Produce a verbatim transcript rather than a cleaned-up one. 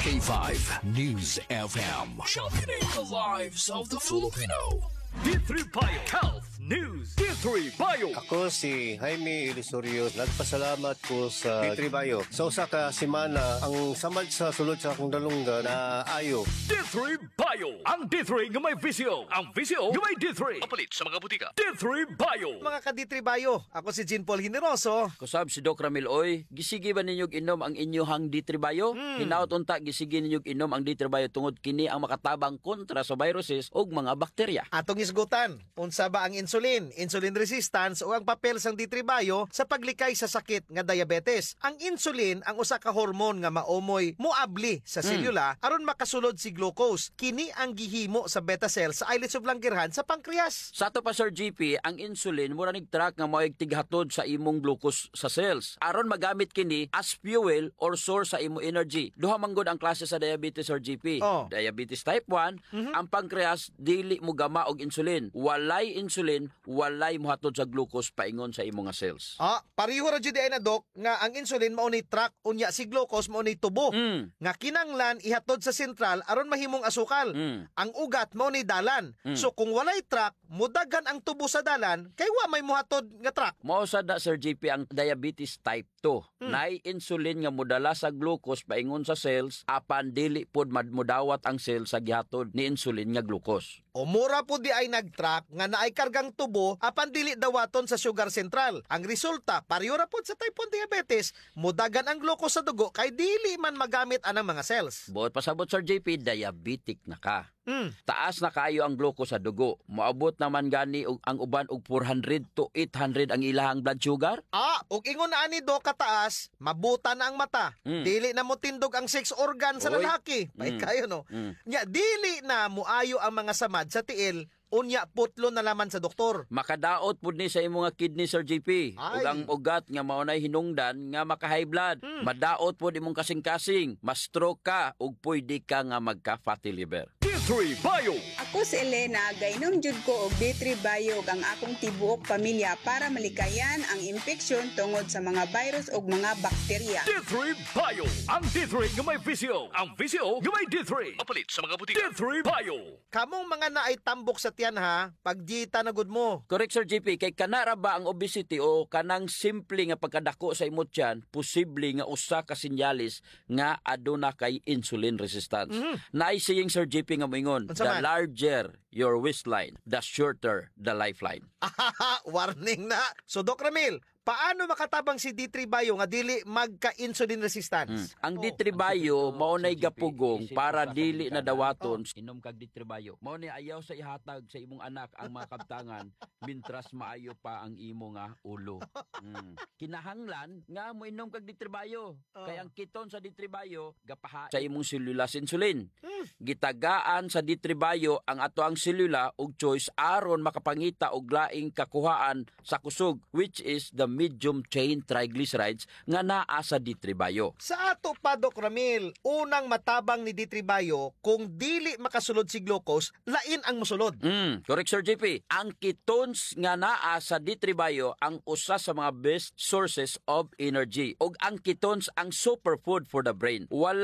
K five News F M. Championing the lives of the Filipino. D three Bio Health News. D three Bio. Ako si Jaime Ilisorio. Nagpasalamat ko sa D three Bio. Sa usa ka semana, ang samad sa sulod sa akong dalungga na ayo. D three Bio. Ang D three nga may visio. Ang visio nga may D three. Papalit sa mga butika. D three Bio. Mga ka-D three Bio, ako si Jean Paul Generoso. Kusab si Doc Ramil Oy, gisigi ba ninyog inom ang inyong D three Bio? Hmm. Hinaut unta gisigi ninyog inom ang D three Bio tungod kini ang makatabang kontra sa viruses ug mga bakterya. Atong isgutan, unsa ba ang insulin, insulin resistance o ang papel sang D three Bio sa paglikay sa sakit nga diabetes. Ang insulin ang usa ka hormone nga maomoy muabli sa selula hmm. aron makasulod si glucose. Kini ang gihimo sa beta cells sa islets of Langerhans sa pancreas. Sa ato pa Sir G P, ang insulin mura nig track nga moig tighatod sa imong glucose sa cells aron magamit kini as fuel or source sa imong energy. Duha man gud ang klase sa diabetes Sir G P. Oh. Diabetes type one, mm-hmm. ang pancreas dili mo gama og insulin. Walay insulin, walay mohatod sa glucose paingon sa imong nga cells. Ah, pareho ra jud ay na Doc nga ang insulin mao ni track unya si glucose mao ni tubo. Mm. Nga kinanglan ihatod sa sentral aron mahimong asukal. Mm. Ang ugat mao ni dalan. Mm. So kung walay track, mudagan ang tubo sa dalan kay wa may muhatod nga track. Mao sad da Sir G P ang diabetes type two. Mm. Nay insulin nga modala sa glucose paingon sa cells apan dili pod madmudawat ang cell sa gihatod ni insulin nga glucose. O mura po di ay nag-track nga naay kargang tubo apan dili dawaton sa sugar central. Ang resulta, pareho ra pod sa type one diabetes, mudagan ang glucose sa dugo kay dili man magamit anang mga cells. Buot pasabot Sir J P, diabetic na ka. Mm. Taas na kayo ang glucose sa dugo. Moabot naman gani og ang uban og four hundred to eight hundred ang ilahang blood sugar. Ah, ug ingon na ani do kataas, mabuta na ang mata. Mm. Dili na mo tindog ang sex organ sa Oy. lalaki. May Mm. kayo no. Mm. Nya dili na muayo ang mga samad sa tiil. Unya putlo na laman sa doktor. Makadaot pud ni sa imong nga kidney Sir J P. Ay. Ug ang ugat nga maunay hinungdan nga maka-high blood. Hmm. Madaot pud imong kasing-kasing, ma-stroke ka ug pwede ka nga magka-fatty liver. D three Bio. Ako si Elena, gainom jud ko og D three Bio ang akong tibuok pamilya para malikayan ang infeksyon tungod sa mga virus ug mga bakterya. D three Bio. Ang D three nga may visio. Ang visio nga may D three. Papalit sa mga butika. D three Bio. Kamong mga naay tambok sa tiyan ha, pagjita na gud mo. Correct Sir J P, kay kanara ba ang obesity o kanang simple nga pagkadako sa imong tiyan, posible nga usa ka sinyalis nga aduna kay insulin resistance. Mm-hmm. Naisiying Sir J P nga moingon, Unsa the man? larger your waistline, the shorter the lifeline. Warning na. So Doc Ramil, paano makatabang si D three Bio nga dili magka-insulin resistance? Ang D three Bio maunay gapugong para dili na dawaton inom kag D three Bio. Maunay ayaw sa ihatag sa imong anak ang mga kabtangan mintras maayo pa ang imo nga ulo. Mm. Kinahanglan nga mo inom kag D three Bio. Kay ang keton sa D three Bio gapaha sa imong selula insulin. Gitagaan sa D three Bio ang ato ang selula ug choice aron makapangita og laing kakuhaan sa kusog, which is the medium chain triglycerides nga naa sa D three Bio. Sa ato pa Doc Ramil, unang matabang ni D three Bio kung dili makasulod si glucose, lain ang musulod. Mm, correct Sir J P. Ang ketones nga naa sa D three Bio ang usa sa mga best sources of energy. Ug ang ketones ang superfood for the brain. Wala